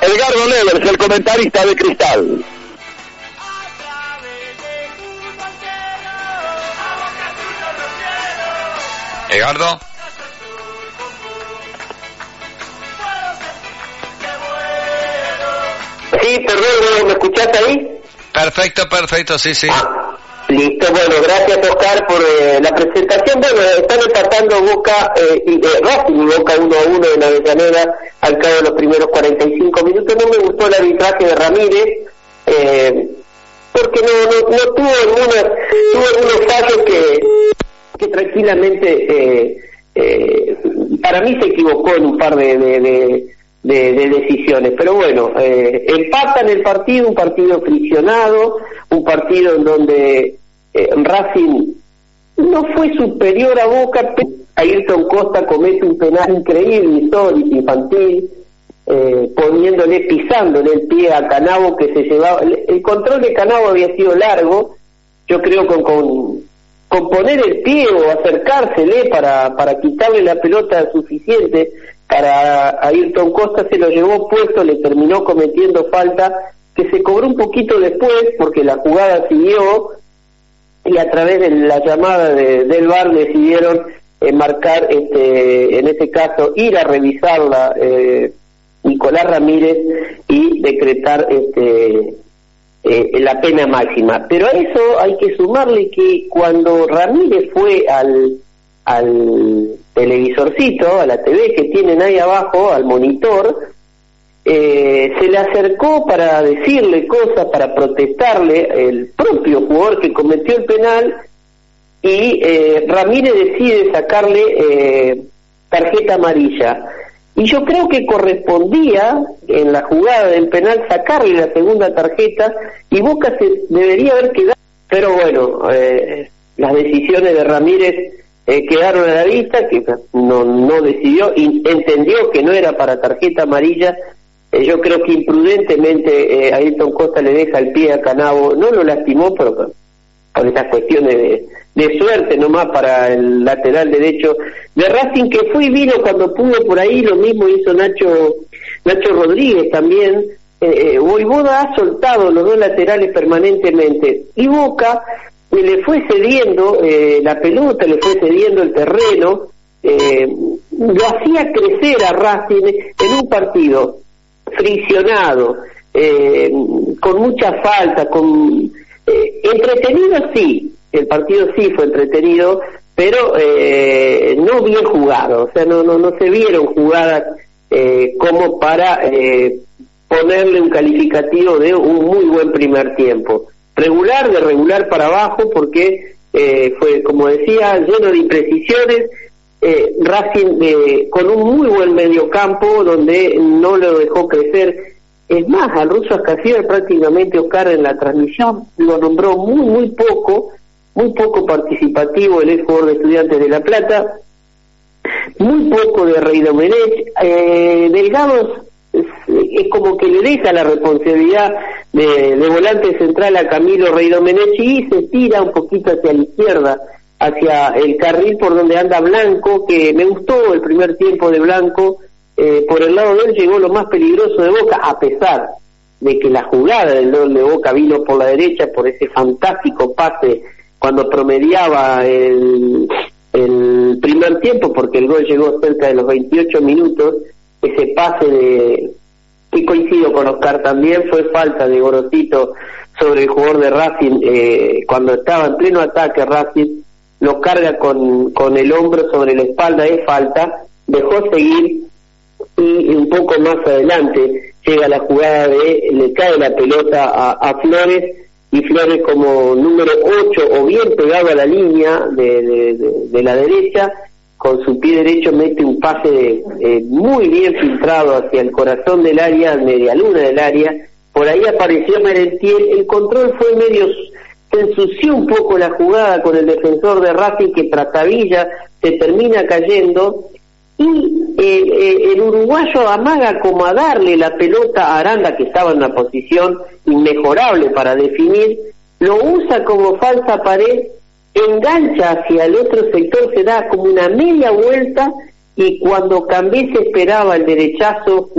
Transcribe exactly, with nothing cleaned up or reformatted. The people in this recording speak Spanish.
Edgardo Levers, el comentarista de Cristal. Edgardo. Sí, perdón, ¿me escuchás ahí? Perfecto, perfecto, sí, sí. Ah, listo, bueno, gracias Oscar por eh, la presentación. Bueno, están empatando Boca eh, y eh, Racing y Boca uno a uno en Avellaneda al cabo de los primeros cuarenta y cinco minutos. No me gustó el arbitraje de Ramírez, eh, porque no, no, no tuvo algunas, tuvo algunos fallos que, que tranquilamente, eh, eh, para mí se equivocó en un par de... de, de De, de decisiones, pero bueno, eh, empatan el partido, un partido friccionado, un partido en donde eh, Racing no fue superior a Boca. Ayrton Costa comete un penal increíble, histórico, infantil, eh, poniéndole, pisándole el pie a Canavo, que se llevaba, el, el control de Canavo había sido largo, yo creo con, con, con poner el pie o acercársele para, para quitarle la pelota suficiente para Ayrton Costa, se lo llevó puesto, le terminó cometiendo falta, que se cobró un poquito después, porque la jugada siguió, y a través de la llamada de, del V A R decidieron eh, marcar, este, en ese caso, ir a revisarla eh, Nicolás Ramírez y decretar este eh, la pena máxima. Pero a eso hay que sumarle que cuando Ramírez fue al al televisorcito, a la T V que tienen ahí abajo, al monitor, eh, se le acercó para decirle cosas, para protestarle el propio jugador que cometió el penal, y eh, Ramírez decide sacarle eh, tarjeta amarilla. Y yo creo que correspondía, en la jugada del penal, sacarle la segunda tarjeta, y Boca se debería haber quedado, pero bueno, eh, las decisiones de Ramírez Eh, quedaron a la vista, que no no decidió y entendió que no era para tarjeta amarilla. Eh, yo creo que imprudentemente eh, Ayrton Costa le deja el pie a Canavo, no lo lastimó, pero por, por esas cuestiones de, de suerte nomás para el lateral derecho de Racing, que fue y vino cuando pudo por ahí. Lo mismo hizo Nacho Nacho Rodríguez también. eh, Voivoda ha soltado los dos laterales permanentemente, y Boca y le fue cediendo eh, la pelota, le fue cediendo el terreno, eh, lo hacía crecer a Racing en un partido friccionado, eh, con mucha falta, con eh, entretenido sí, el partido sí fue entretenido, pero eh, no bien jugado, o sea, no no no se vieron jugadas eh, como para eh, ponerle un calificativo de un muy buen primer tiempo. Regular, de regular para abajo, porque eh, fue, como decía, lleno de imprecisiones. eh, Racing eh, con un muy buen mediocampo donde no lo dejó crecer. Es más, al ruso Ascasier prácticamente, Oscar, en la transmisión lo nombró muy muy poco, muy poco participativo el ex jugador de Estudiantes de La Plata, muy poco de Rey Domenech. eh, Delgado es, es como que le deja la responsabilidad de, de volante central a Camilo Rey Domenech y se tira un poquito hacia la izquierda, hacia el carril por donde anda Blanco, que me gustó el primer tiempo de Blanco. Eh, por el lado de él llegó lo más peligroso de Boca, a pesar de que la jugada del gol de Boca vino por la derecha, por ese fantástico pase cuando promediaba el, el primer tiempo, porque el gol llegó cerca de los veintiocho minutos. Ese pase de, que coincido con Oscar también, fue falta de Gorosito sobre el jugador de Racing, eh, cuando estaba en pleno ataque Racing, lo carga con, con el hombro sobre la espalda, es falta, dejó seguir, y un poco más adelante llega la jugada de, le cae la pelota a, a Flores, y Flores como número ocho, o bien pegado a la línea de, de, de, de la derecha, con su pie derecho mete un pase eh, muy bien filtrado hacia el corazón del área, media luna del área. Por ahí apareció Merentiel, el control fue medio, se ensució un poco la jugada con el defensor de Racing, que trastabilla, se termina cayendo, y eh, eh, el uruguayo amaga como a darle la pelota a Aranda, que estaba en una posición inmejorable para definir, lo usa como falsa pared, engancha hacia el otro sector, se da como una media vuelta, y cuando Cambé se esperaba el derechazo